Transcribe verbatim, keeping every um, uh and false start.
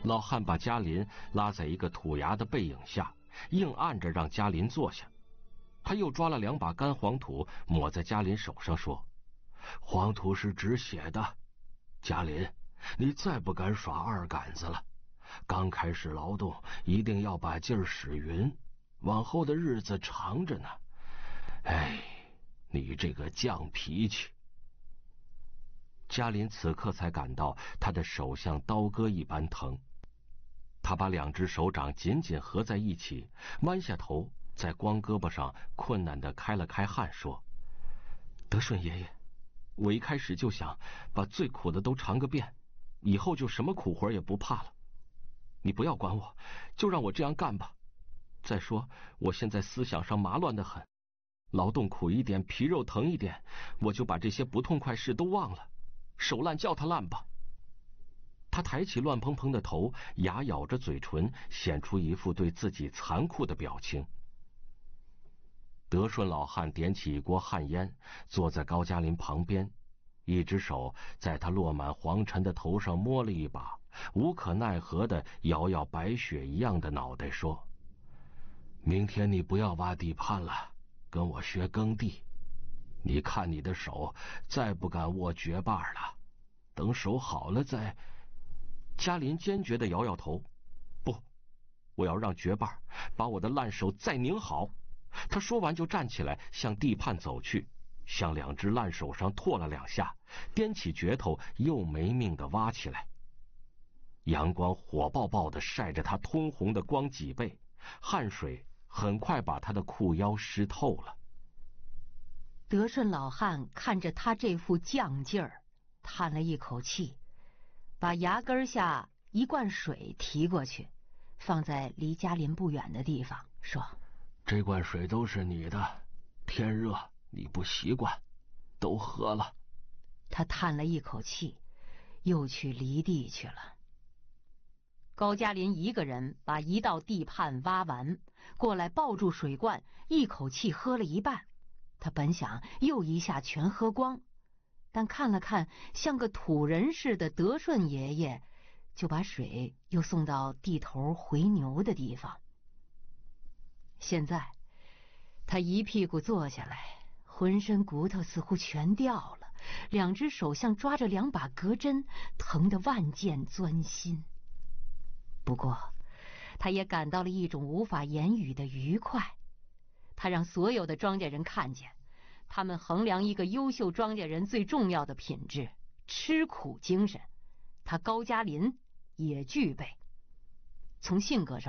老汉把嘉林拉在一个土崖的背影下，硬按着让嘉林坐下。他又抓了两把干黄土抹在嘉林手上，说：“黄土是止血的，嘉林，你再不敢耍二杆子了。刚开始劳动一定要把劲儿使匀，往后的日子长着呢。哎，你这个犟脾气。”嘉林此刻才感到他的手像刀割一般疼，他把两只手掌紧紧合在一起，弯下头，在光胳膊上困难地开了开汗，说：“德顺爷爷，我一开始就想把最苦的都尝个遍，以后就什么苦活也不怕了。你不要管我，就让我这样干吧。再说我现在思想上麻乱得很，劳动苦一点，皮肉疼一点，我就把这些不痛快事都忘了，手烂叫他烂吧。”他抬起乱蓬蓬的头，牙咬着嘴唇，显出一副对自己残酷的表情。德顺老汉点起一锅旱烟，坐在高加林旁边，一只手在他落满黄尘的头上摸了一把，无可奈何地摇摇白雪一样的脑袋，说：“明天你不要挖地盘了，跟我学耕地。你看你的手，再不敢握绝把了，等手好了再……”嘉林坚决地摇摇头：“不，我要让绝把把我的烂手再拧好。”他说完就站起来向地畔走去，向两只烂手上唾了两下，掂起镢头又没命地挖起来。阳光火爆爆地晒着他通红的光脊背，汗水很快把他的裤腰湿透了。 德顺老汉看着他这副犟劲儿，叹了一口气，把牙根下一罐水提过去，放在离嘉林不远的地方，说：“ 这罐水都是你的，天热你不习惯，都喝了。” 他叹了一口气，又去犁地去了。高加林一个人把一道地畔挖完，过来抱住水罐，一口气喝了一半。他本想又一下全喝光，但看了看像个土人似的德顺爷爷，就把水又送到地头回牛的地方。现在他一屁股坐下来，浑身骨头似乎全掉了，两只手像抓着两把隔针，疼得万箭钻心。不过他也感到了一种无法言语的愉快。他让所有的庄稼人看见，他们衡量一个优秀庄稼人最重要的品质——吃苦精神，他高加林也具备。从性格上